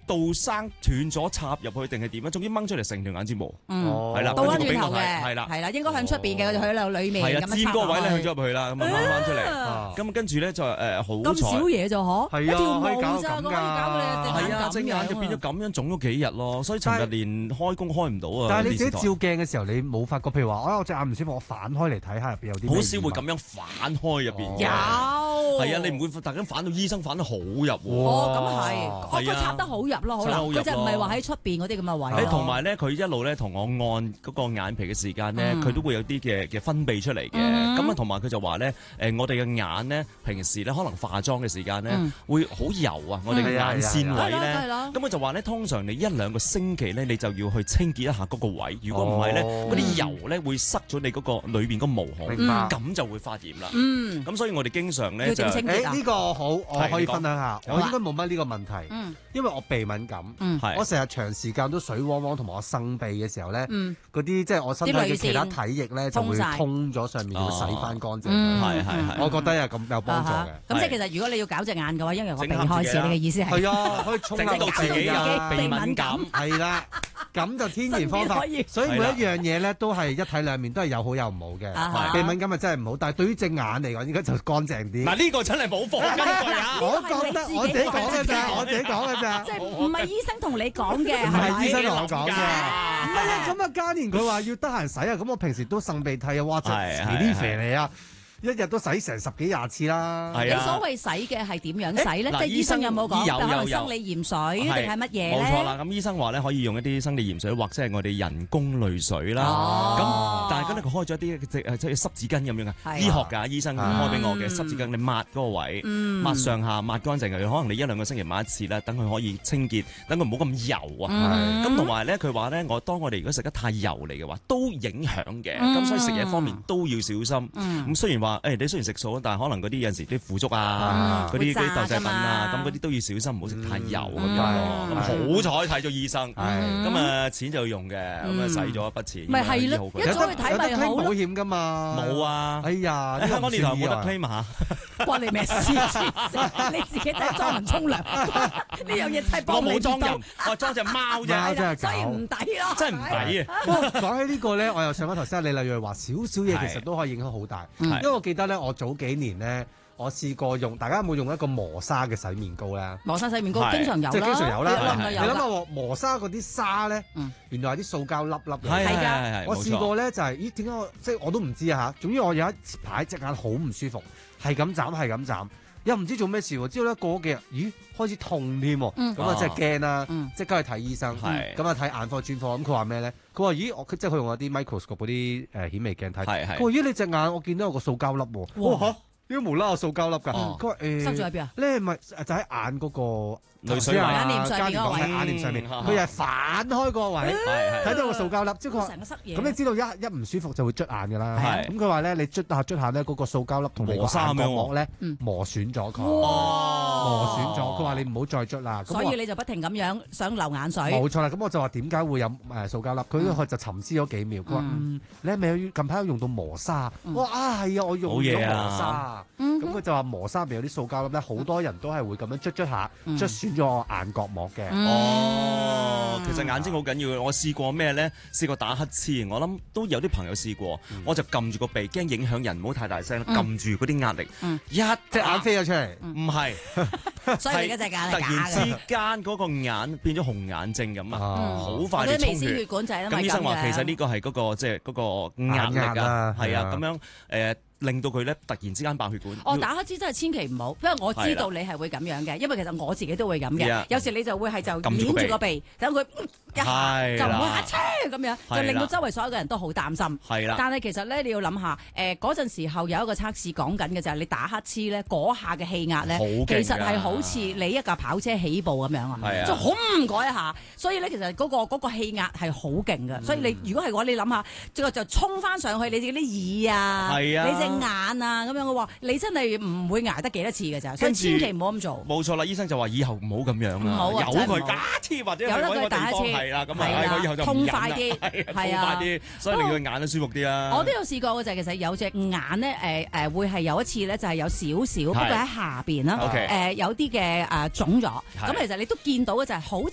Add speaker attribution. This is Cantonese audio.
Speaker 1: 道生斷咗插入去定係點啊？總之掹出嚟成條眼睫毛，係啦，
Speaker 2: 倒翻轉
Speaker 1: 跟住俾我睇，
Speaker 2: 頭嘅，
Speaker 1: 係啦，
Speaker 2: 係啦，應該向出邊嘅，佢就去到裏面
Speaker 1: 係啊，
Speaker 2: 咁樣
Speaker 1: 尖嗰個位咧
Speaker 2: 插落去
Speaker 1: 向咗入去啦，咁啊掹翻出嚟，咁跟住咧就好
Speaker 2: 咁少
Speaker 1: 彩。
Speaker 2: 嘢咋嗬？
Speaker 3: 係啊
Speaker 2: 一條
Speaker 3: 可以搞
Speaker 2: 毛咋，
Speaker 3: 咁㗎
Speaker 2: 可以搞到你隻
Speaker 1: 係啊，
Speaker 2: 眼
Speaker 1: 隻眼就變咗咁樣腫咗幾日咯，所以尋日連開工開唔到啊！
Speaker 3: 但係你自己
Speaker 1: 電視台
Speaker 3: 照鏡嘅時候，你冇發覺，譬如話，我隻眼唔舒服，我反開嚟睇下入邊有啲咩
Speaker 1: 好少會咁樣反開入邊嘅。
Speaker 2: 有
Speaker 1: 係啊，你唔會突然間反到醫生反得好入喎。
Speaker 2: 咁係，
Speaker 1: 係啊
Speaker 2: 佢插得好入咯，可能
Speaker 1: 插得好入
Speaker 2: 佢就唔係話喺出邊嗰啲咁嘅位咯。
Speaker 1: 同埋咧，佢一路咧同我按嗰個眼皮嘅時間咧，佢都會有啲嘅分泌出嚟嘅。咁啊，同埋佢就話咧，我哋嘅眼咧，平時咧可能化妝嘅時間咧，會好油啊，我哋嘅眼線位咧。咁佢就話咧，通常你1-2個星期咧，你就要去清潔一下嗰個位。如果唔係咧，嗰啲油咧會塞咗你嗰個裏邊個毛孔，咁就會發炎啦。咁所以我哋經常咧就
Speaker 3: 呢個好，我可以分享下。我應該冇乜呢個問題，因為我鼻敏感，我成日長時間都水汪汪，同埋我擤鼻嘅時候咧，嗰啲即係我身體嘅其他體液咧就會通咗上面，會洗翻乾淨。
Speaker 1: 係，
Speaker 3: 我覺得係咁有幫助嘅。
Speaker 2: 咁即係其實如果你要搞隻眼嘅話，因為我鼻開始，你嘅意思係
Speaker 3: 係啊，可以沖下
Speaker 1: 到自己啊
Speaker 2: 鼻敏感，
Speaker 3: 係啦，咁就天然方法。所以每一樣嘢咧都係一體兩面，都係有好有唔好嘅。鼻敏感咪真係唔好，但係對於隻眼嚟講，應該就乾淨啲。
Speaker 1: 嗱呢個真係冇貨根據啊！
Speaker 3: 我覺得我自己講嘅咋，我自己講嘅咋，
Speaker 2: 即係唔係醫生同你講嘅，
Speaker 3: 唔係醫生同我講嘅。
Speaker 1: 唔
Speaker 3: 係啊，咁啊嘉年佢話要得閒洗啊，咁我平時都擤鼻涕啊，哇！肥肥嚟啊！一日都洗成10幾20次啦。
Speaker 2: 你所謂洗嘅係點樣洗咧？即係醫生有冇講？可能生理鹽水定係乜嘢咧？
Speaker 1: 冇錯啦，咁醫生話咧可以用一啲生理鹽水或者係我哋人工淚水啦。咁但係嗰陣佢開咗一啲即係濕紙巾咁樣嘅，醫學㗎醫生開俾我嘅濕紙巾，你抹嗰個位，抹上下抹乾淨佢，可能你1-2個星期抹一次啦，等佢可以清潔，等佢唔好咁油啊。咁同埋咧，佢話咧，當我哋如果食得太油膩嘅話，都影響嘅。咁所以食嘢方面都要小心。咁雖然話你雖然食素，但係可能嗰啲有陣時啲腐竹啊，嗰啲豆製品啊，咁嗰啲都要小心，唔好食太油咁樣咯。咁好彩睇咗醫生，咁啊錢就要用嘅，咁啊使咗一筆錢。
Speaker 2: 咪係咯，一早去睇咪好咯。
Speaker 3: 保險㗎嘛？
Speaker 1: 冇啊！
Speaker 3: 哎呀，
Speaker 1: 香港電台冇得 claim 嚇，
Speaker 2: 關你咩事？你自己真係裝人沖涼，呢樣嘢真係幫你
Speaker 1: 我冇裝人，我裝隻貓啫，
Speaker 2: 所以唔抵咯，
Speaker 1: 真係唔抵啊！
Speaker 3: 不過講起呢個咧，我又上翻頭先李麗蕊話少少嘢其實都可以影響好大，因為我記得咧，我早幾年咧，我試過用，大家有冇用一個磨砂嘅洗面膏咧？
Speaker 2: 磨砂洗面膏經常有啦，
Speaker 3: 即係經常有啦。你諗下磨砂嗰啲沙咧，原來係啲塑膠粒粒嘅。
Speaker 2: 係㗎，
Speaker 3: 我試過咧就係，咦？點解我都唔知啊嚇。總之我有一排隻眼好唔舒服，係咁斬，又唔知做咩事喎。之後咧過咗幾日，咦？開始痛添喎。咁啊真係驚啦，即刻去睇醫生。咁啊睇眼科專科，咁佢話咩咧？佢話咦，即係佢用嗰啲 microscope 嗰啲顯微鏡睇。佢話咦，你隻眼我見到有個塑膠粒喎。哇！點解無啦啦有塑膠粒㗎？佢話
Speaker 2: 塞咗喺邊啊？
Speaker 3: 咧咪就喺眼嗰個
Speaker 1: 淚水位，
Speaker 2: 眼簾上面嗰個位，
Speaker 3: 眼簾上面，佢係反開個位，睇到個塑膠粒，即係佢話咁你知道一唔舒服就會捽眼㗎啦。咁佢話咧，你捽下咧，嗰個塑膠粒同你個眼角膜咧磨損咗佢，磨損咗。佢話你唔好再捽啦。
Speaker 2: 所以你就不停咁樣想流眼水。
Speaker 3: 冇錯啦。咁我就話點解會有塑膠粒？佢就沉思咗幾秒。佢話你係咪近排有用到磨砂？我話係啊，我用咗磨砂。咁佢就話磨砂入邊有啲塑膠粒咧，好多人都係會咁樣捽下，捽損咗我眼角膜嘅。
Speaker 1: 其實眼睛好緊要嘅。我試過咩咧？試過打乞嗤，我諗都有啲朋友試過。我就撳住個鼻，驚影響人，唔好太大聲，撳住嗰啲壓力，一隻眼飛咗出嚟。唔係，
Speaker 2: 所以你嗰隻眼係假嘅。
Speaker 1: 突然之間嗰個眼變咗紅眼症咁啊，好快啲充血。咁醫生話其實呢個係嗰個即係嗰個壓力啊，係啊，咁樣令到佢咧突然之間爆血管。
Speaker 2: 打乞嗤真係千祈唔好，因為我知道你係會咁樣嘅，因為其實我自己都會咁嘅。有時你就會係就捏住個鼻，等佢一下就唔會乞嗤咁樣，就令到周圍所有嘅人都好擔心。
Speaker 1: 係啦。
Speaker 2: 但係其實咧，你要諗下，嗰陣時候有一個測試講緊嘅就係你打乞嗤咧，嗰下嘅氣壓咧，其實係好似你一架跑車起步咁樣啊，即係轟嗰一下。所以咧，其實嗰個氣壓係好勁嘅。所以你如果係嘅話，你諗下，就衝翻上去你自己啲耳啊，你隻眼啊咁樣嘅話，你真係唔會捱得幾多次嘅咋，所以千祈唔好咁做。
Speaker 1: 冇錯啦，醫生就話以後唔好咁樣啦，由佢打乞嗤或者
Speaker 2: 由得佢打乞嗤，
Speaker 1: 係啦，咁啊，以後就
Speaker 2: 痛快啲，
Speaker 1: 係啊，所以令佢眼都舒服啲啦。
Speaker 2: 我都有試過嘅就係其實有隻眼咧會係有一次咧就係有少少，不過喺下邊啦，有啲嘅腫咗。咁其實你都見到嘅就係好